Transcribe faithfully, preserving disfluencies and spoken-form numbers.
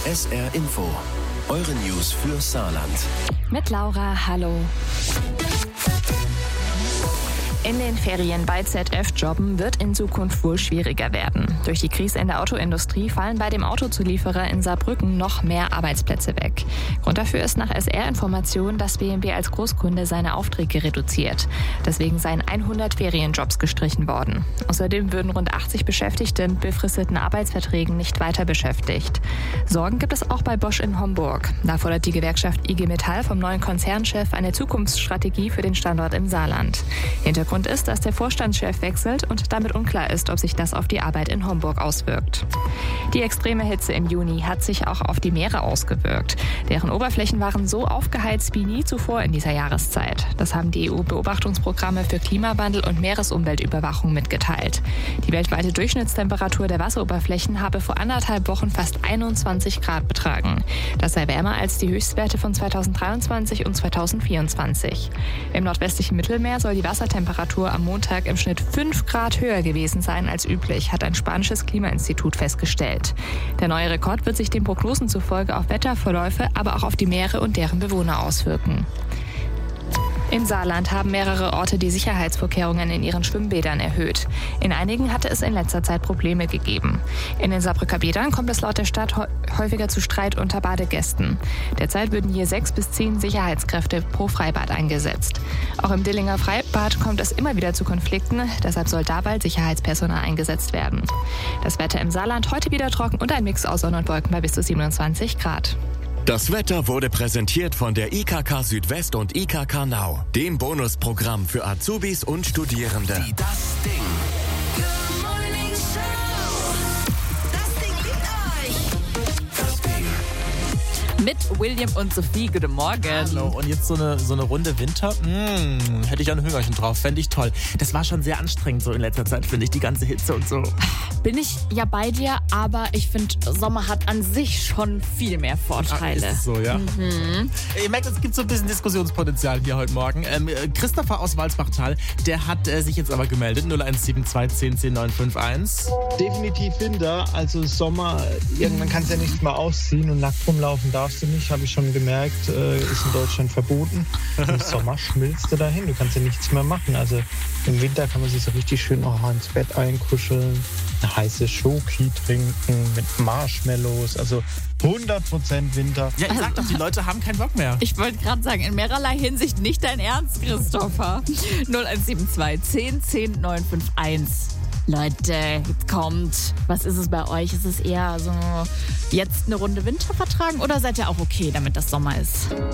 S R Info. Eure News für Saarland. Mit Laura, hallo. In den Ferien bei Z F jobben wird in Zukunft wohl schwieriger werden. Durch die Krise in der Autoindustrie fallen bei dem Autozulieferer in Saarbrücken noch mehr Arbeitsplätze weg. Grund dafür ist nach S R-Informationen, dass B M W als Großkunde seine Aufträge reduziert. Deswegen seien hundert Ferienjobs gestrichen worden. Außerdem würden rund achtzig Beschäftigte mit befristeten Arbeitsverträgen nicht weiter beschäftigt. Sorgen gibt es auch bei Bosch in Homburg. Da fordert die Gewerkschaft I G Metall vom neuen Konzernchef eine Zukunftsstrategie für den Standort im Saarland. Hintergrund ist, dass der Vorstandschef wechselt und damit unklar ist, ob sich das auf die Arbeit in Homburg auswirkt. Die extreme Hitze im Juni hat sich auch auf die Meere ausgewirkt. Deren Oberflächen waren so aufgeheizt wie nie zuvor in dieser Jahreszeit. Das haben die E U-Beobachtungsprogramme für Klimawandel und Meeresumweltüberwachung mitgeteilt. Die weltweite Durchschnittstemperatur der Wasseroberflächen habe vor anderthalb Wochen fast einundzwanzig Grad betragen. Das sei wärmer als die Höchstwerte von zweitausenddreiundzwanzig und zweitausendvierundzwanzig. Im nordwestlichen Mittelmeer soll die Wassertemperatur am Montag im Schnitt fünf Grad höher gewesen sein als üblich, hat ein spanisches Klimainstitut festgestellt. Der neue Rekord wird sich den Prognosen zufolge auf Wetterverläufe, aber auch auf die Meere und deren Bewohner auswirken. Im Saarland haben mehrere Orte die Sicherheitsvorkehrungen in ihren Schwimmbädern erhöht. In einigen hatte es in letzter Zeit Probleme gegeben. In den Saarbrücker Bädern kommt es laut der Stadt häufiger zu Streit unter Badegästen. Derzeit würden je sechs bis zehn Sicherheitskräfte pro Freibad eingesetzt. Auch im Dillinger Freibad kommt es immer wieder zu Konflikten, deshalb soll da bald Sicherheitspersonal eingesetzt werden. Das Wetter im Saarland heute wieder trocken und ein Mix aus Sonne und Wolken bei bis zu siebenundzwanzig Grad. Das Wetter wurde präsentiert von der I K K Südwest und I K K Now, dem Bonusprogramm für Azubis und Studierende. Die Das Ding. Good Morning Show. Das Ding liebt euch. Das Ding. Mit William und Sophie, guten Morgen. Hallo, und jetzt so eine, so eine Runde Winter, mmh, hätte ich ein Hüngerchen drauf, fände ich toll. Das war schon sehr anstrengend so in letzter Zeit, finde ich, die ganze Hitze und so. Bin ich ja bei dir, aber ich finde, Sommer hat an sich schon viel mehr Vorteile. Ach, ist es so, ja. Mhm. Ihr merkt, es gibt so ein bisschen Diskussionspotenzial hier heute Morgen. Ähm, Christopher aus Walsbachtal, der hat äh, sich jetzt aber gemeldet, null eins sieben zwei zehn zehn neun fünf eins. Definitiv Winter, also Sommer, irgendwann kannst du ja nichts mehr ausziehen und nackt rumlaufen darfst du nicht, habe ich schon gemerkt, äh, ist in Deutschland verboten. Im Sommer schmilzt du dahin, du kannst ja nichts mehr machen. Also im Winter kann man sich so richtig schön auch ins Bett einkuscheln, eine heiße Schoki trinken mit Marshmallows, also hundert Prozent Winter. Ja, ich sag doch, die Leute haben keinen Bock mehr. Ich wollte gerade sagen, in mehrerlei Hinsicht nicht dein Ernst, Christopher. null eins sieben zwei zehn zehn neun fünf eins. Leute, jetzt kommt. Was ist es bei euch? Ist es eher so jetzt eine Runde Winter vertragen oder seid ihr auch okay, damit das Sommer ist?